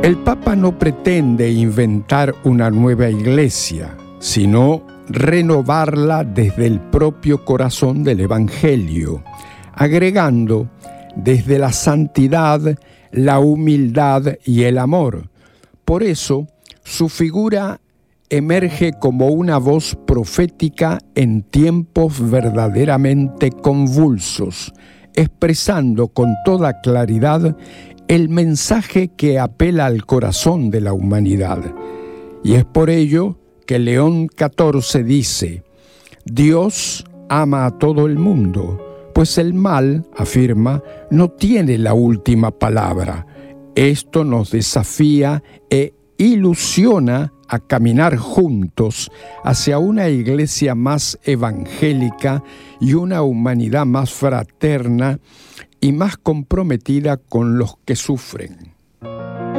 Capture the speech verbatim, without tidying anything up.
El Papa no pretende inventar una nueva iglesia, sino renovarla desde el propio corazón del Evangelio, agregando desde la santidad, la humildad y el amor. Por eso, su figura emerge como una voz profética en tiempos verdaderamente convulsos, expresando con toda claridad el mensaje que apela al corazón de la humanidad. Y es por ello que León catorce dice: Dios ama a todo el mundo, pues el mal, afirma, no tiene la última palabra. Esto nos desafía e ilusiona a caminar juntos hacia una iglesia más evangélica y una humanidad más fraterna y más comprometida con los que sufren.